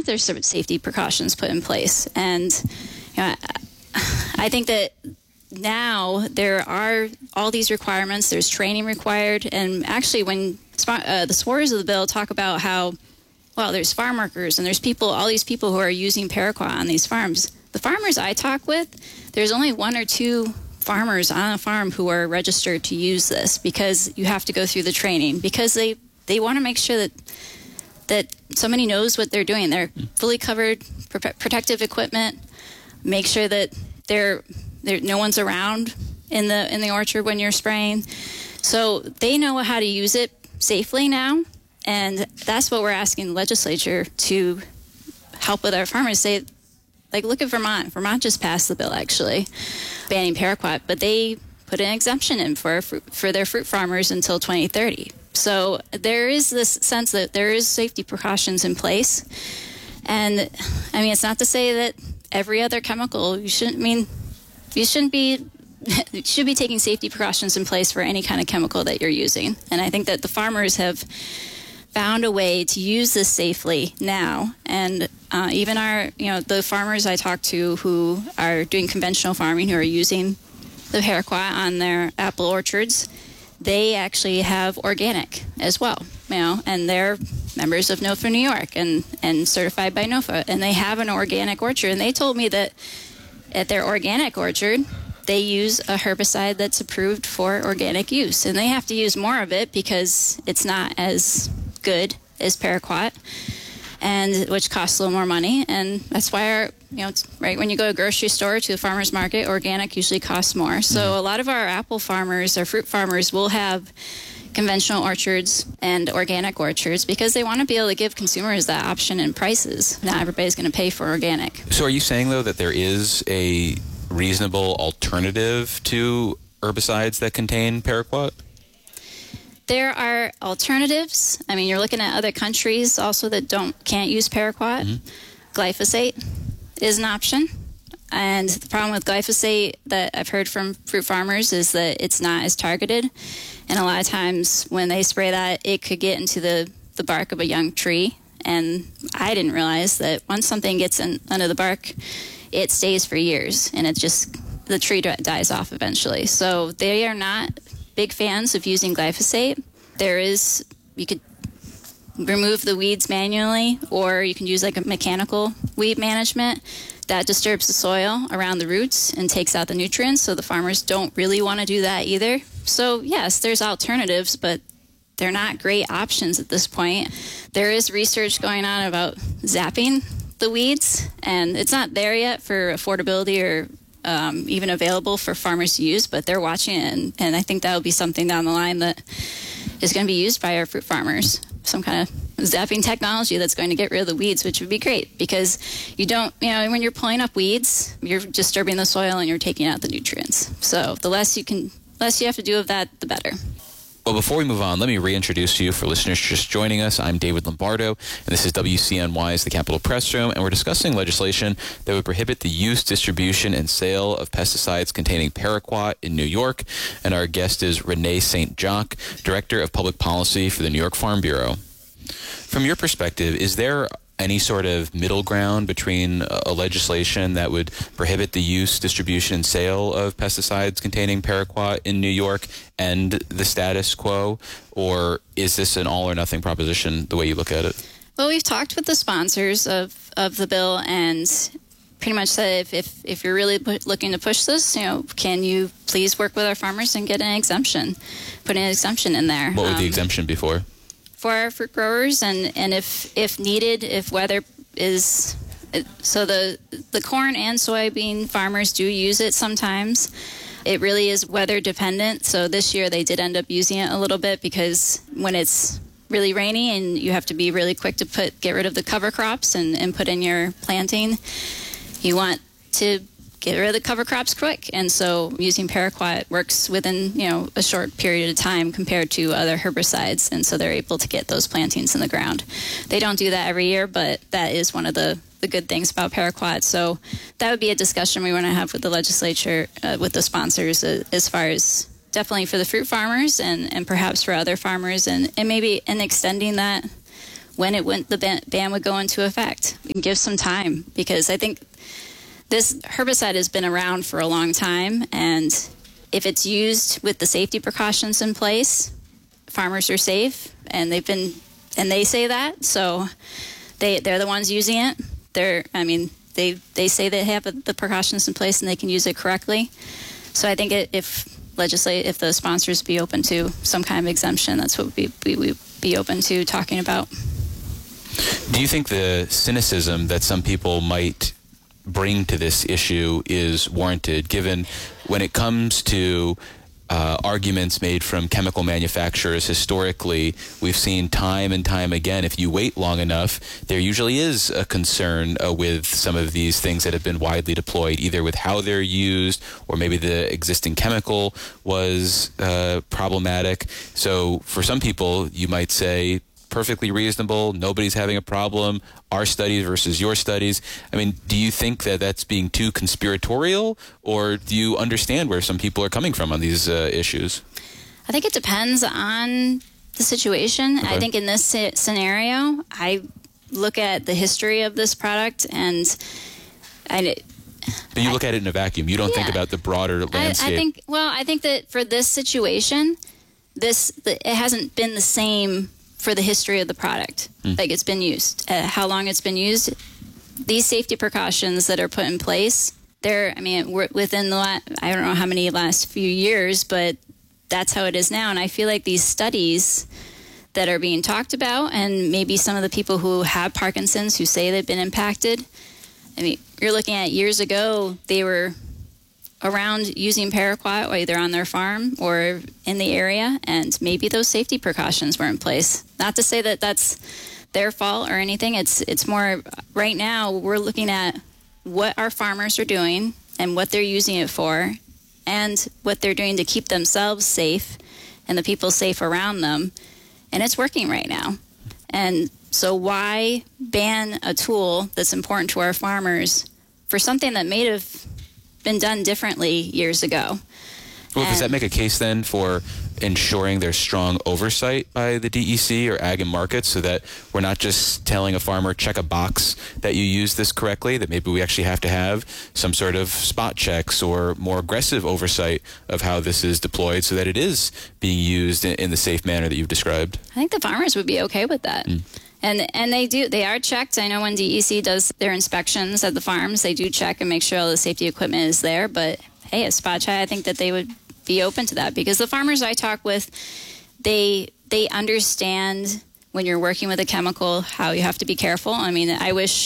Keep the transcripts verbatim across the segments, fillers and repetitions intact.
aren't there some safety precautions put in place? And you know, I think that now there are all these requirements. There's training required. And actually, when uh, the supporters of the bill talk about how, well, there's farm workers and there's people, all these people who are using paraquat on these farms. The farmers I talk with, there's only one or two farmers on a farm who are registered to use this because you have to go through the training because they, they want to make sure that that somebody knows what they're doing. They're fully covered, pr- protective equipment, make sure that they're, they're, no one's around in the in the orchard when you're spraying. So they know how to use it safely now, and that's what we're asking the legislature to help with our farmers. Say, like, look at Vermont. Vermont just passed the bill, actually, banning paraquat, but they put an exemption in for for their fruit farmers until twenty thirty. So there is this sense that there is safety precautions in place. And, I mean, it's not to say that every other chemical, you shouldn't, I mean, you shouldn't be, you should be taking safety precautions in place for any kind of chemical that you're using. And I think that the farmers have found a way to use this safely now. And uh, even our, you know, the farmers I talk to who are doing conventional farming, who are using the paraquat on their apple orchards, they actually have organic as well, you know, and they're members of NOFA New York and, and certified by NOFA, and they have an organic orchard. And they told me that at their organic orchard, they use a herbicide that's approved for organic use, and they have to use more of it because it's not as good as paraquat, and which costs a little more money. And that's why our, you know, it's right when you go to a grocery store to the farmer's market, organic usually costs more. So mm-hmm. a lot of our apple farmers or fruit farmers will have conventional orchards and organic orchards because they want to be able to give consumers that option in prices. Not everybody's going to pay for organic. So are you saying, though, that there is a reasonable alternative to herbicides that contain paraquat? There are alternatives. I mean, you're looking at other countries also that don't can't use paraquat. Mm-hmm. Glyphosate is an option. And the problem with glyphosate that I've heard from fruit farmers is that it's not as targeted. And a lot of times when they spray that, it could get into the, the bark of a young tree. And I didn't realize that once something gets in, under the bark, it stays for years. And it just, the tree dies off eventually. So they are not big fans of using glyphosate. There is, you could remove the weeds manually, or you can use like a mechanical weed management that disturbs the soil around the roots and takes out the nutrients. So the farmers don't really want to do that either. So yes, there's alternatives, but they're not great options at this point. There is research going on about zapping the weeds, and it's not there yet for affordability or Um, even available for farmers to use, but they're watching it, and, and I think that will be something down the line that is going to be used by our fruit farmers. Some kind of zapping technology that's going to get rid of the weeds, which would be great because you don't, you know, when you're pulling up weeds, you're disturbing the soil and you're taking out the nutrients. So the less you can, less you have to do of that, the better. Well, before we move on, let me reintroduce you for listeners just joining us. I'm David Lombardo, and this is W C N Y's The Capitol Press Room, and we're discussing legislation that would prohibit the use, distribution, and sale of pesticides containing paraquat in New York. And our guest is Renee Saint Jacques, Director of Public Policy for the New York Farm Bureau. From your perspective, is there any sort of middle ground between a legislation that would prohibit the use, distribution, and sale of pesticides containing paraquat in New York and the status quo? Or is this an all-or-nothing proposition, the way you look at it? Well, we've talked with the sponsors of, of the bill and pretty much said if, if, if you're really put, looking to push this, you know, can you please work with our farmers and get an exemption, put an exemption in there. What would the um, exemption be for? For our fruit growers, and, and if if needed, if weather is, so the the corn and soybean farmers do use it sometimes. It really is weather dependent. So this year they did end up using it a little bit because when it's really rainy and you have to be really quick to put get rid of the cover crops and, and put in your planting, you want to get rid of the cover crops quick. And so using paraquat works within, you know, a short period of time compared to other herbicides. And so they're able to get those plantings in the ground. They don't do that every year, but that is one of the, the good things about paraquat. So that would be a discussion we want to have with the legislature, uh, with the sponsors, uh, as far as definitely for the fruit farmers and, and perhaps for other farmers, and, and maybe in extending that when it went the ban, ban would go into effect. And give some time, because I think this herbicide has been around for a long time, and if it's used with the safety precautions in place, farmers are safe, and they've been, and they say that, so they they're the ones using it. They're, I mean, they they say they have the precautions in place and they can use it correctly. So I think it, if legislate, if the sponsors be open to some kind of exemption, that's what we we would be open to talking about. Do you think the cynicism that some people might bring to this issue is warranted, given when it comes to uh, arguments made from chemical manufacturers historically, we've seen time and time again, if you wait long enough, there usually is a concern uh, with some of these things that have been widely deployed, either with how they're used or maybe the existing chemical was uh, problematic. So for some people, you might say, perfectly reasonable, nobody's having a problem, our studies versus your studies. I mean, do you think that that's being too conspiratorial, or do you understand where some people are coming from on these uh, issues? I think it depends on the situation. Okay. I think in this scenario, I look at the history of this product, and I... But you look I, at it in a vacuum. You don't yeah. think about the broader landscape. I, I think, well, I think that for this situation, this the, it hasn't been the same for the history of the product, mm. like it's been used, uh, how long it's been used. These safety precautions that are put in place, they're, I mean, we're within the last, I don't know how many last few years, but that's how it is now. And I feel like these studies that are being talked about, and maybe some of the people who have Parkinson's who say they've been impacted, I mean, you're looking at years ago, they were around using paraquat either on their farm or in the area, and maybe those safety precautions were in place. Not to say that that's their fault or anything. It's it's more right now we're looking at what our farmers are doing and what they're using it for, and what they're doing to keep themselves safe and the people safe around them, and it's working right now. And so why ban a tool that's important to our farmers for something that may have been done differently years ago? Well, and does that make a case then for ensuring there's strong oversight by the D E C or Ag and Markets, so that we're not just telling a farmer, check a box that you use this correctly, that maybe we actually have to have some sort of spot checks or more aggressive oversight of how this is deployed so that it is being used in, in the safe manner that you've described? I think the farmers would be okay with that. Mm. And and they do, they are checked. I know when D E C does their inspections at the farms, they do check and make sure all the safety equipment is there. But hey, a spot check, I think that they would be open to that, because the farmers I talk with, they they understand when you're working with a chemical how you have to be careful. I mean, I wish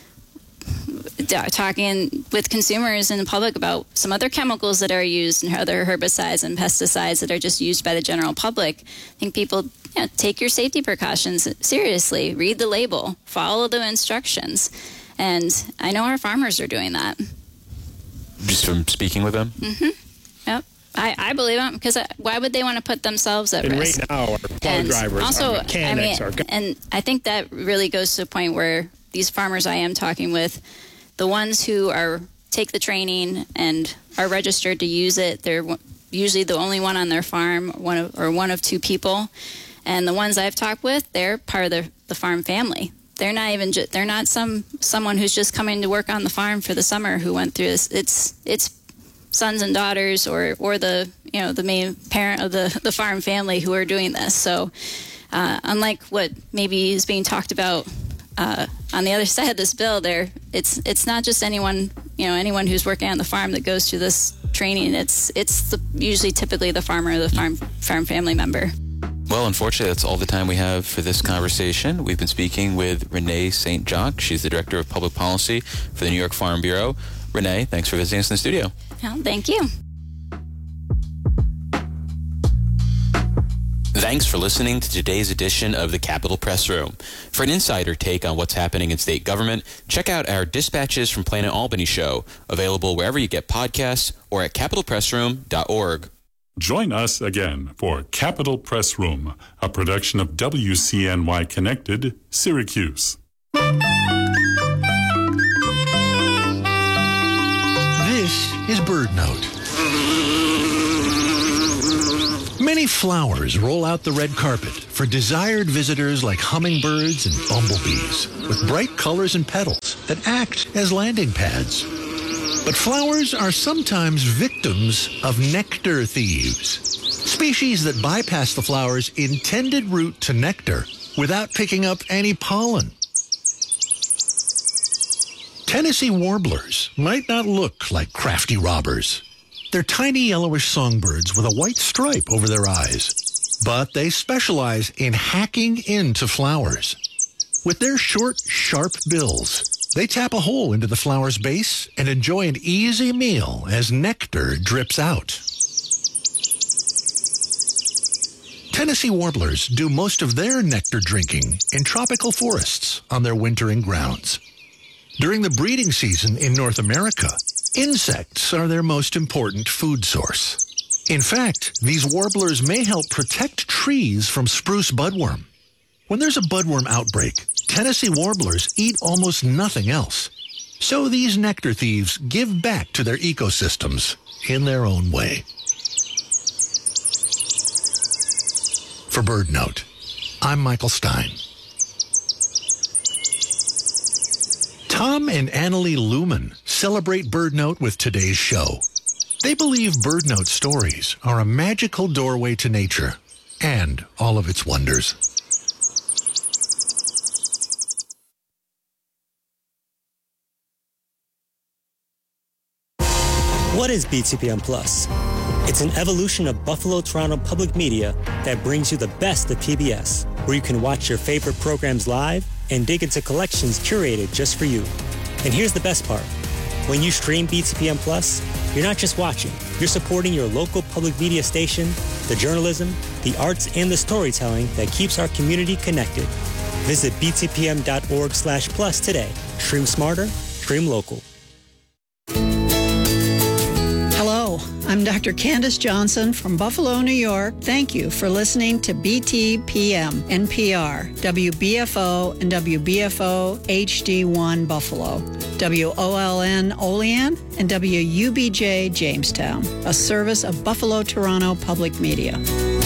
talking with consumers in the public about some other chemicals that are used and other herbicides and pesticides that are just used by the general public. I think people, you know, take your safety precautions seriously, read the label, follow the instructions. And I know our farmers are doing that. Just from speaking with them? Mm-hmm. Yep. I, I believe them, because why would they want to put themselves at and risk? Right now, our plow and drivers, also, our mechanics, I mean, our... And I think that really goes to the point where these farmers I am talking with, the ones who are take the training and are registered to use it, they're usually the only one on their farm, one of, or one of two people. And the ones I've talked with, they're part of the, the farm family. They're not even ju- they're not some someone who's just coming to work on the farm for the summer who went through this. It's it's sons and daughters, or or the you know the main parent of the the farm family who are doing this. So uh, unlike what maybe is being talked about uh, on the other side of this bill, there it's it's not just anyone you know anyone who's working on the farm that goes through this training. It's it's the, usually typically the farmer or the farm farm family member. Well, unfortunately, that's all the time we have for this conversation. We've been speaking with Renee Saint Jacques. She's the Director of Public Policy for the New York Farm Bureau. Renee, thanks for visiting us in the studio. Well, thank you. Thanks for listening to today's edition of the Capitol Press Room. For an insider take on what's happening in state government, check out our Dispatches from Planet Albany show, available wherever you get podcasts or at capitol press room dot org. Join us again for Capitol Press Room, a production of W C N Y Connected, Syracuse. This is Bird Note. Many flowers roll out the red carpet for desired visitors like hummingbirds and bumblebees, with bright colors and petals that act as landing pads. But flowers are sometimes victims of nectar thieves, species that bypass the flower's intended route to nectar without picking up any pollen. Tennessee warblers might not look like crafty robbers. They're tiny yellowish songbirds with a white stripe over their eyes, but they specialize in hacking into flowers. With their short, sharp bills, they tap a hole into the flower's base and enjoy an easy meal as nectar drips out. Tennessee warblers do most of their nectar drinking in tropical forests on their wintering grounds. During the breeding season in North America, insects are their most important food source. In fact, these warblers may help protect trees from spruce budworm. When there's a budworm outbreak, Tennessee warblers eat almost nothing else. So these nectar thieves give back to their ecosystems in their own way. For BirdNote, I'm Michael Stein. Tom and Annalie Lumen celebrate BirdNote with today's show. They believe BirdNote stories are a magical doorway to nature and all of its wonders. What is B T P M Plus? It's an evolution of Buffalo Toronto Public Media that brings you the best of P B S, where you can watch your favorite programs live and dig into collections curated just for you. And here's the best part. When you stream B T P M Plus, you're not just watching, you're supporting your local public media station, the journalism, the arts, and the storytelling that keeps our community connected. Visit b t p m dot org slash plus today. Stream smarter, stream local. Hello, I'm Doctor Candace Johnson from Buffalo, New York. Thank you for listening to B T P M, N P R, W B F O, and W B F O H D one Buffalo, W O L N Olean, and W U B J Jamestown, a service of Buffalo Toronto Public Media.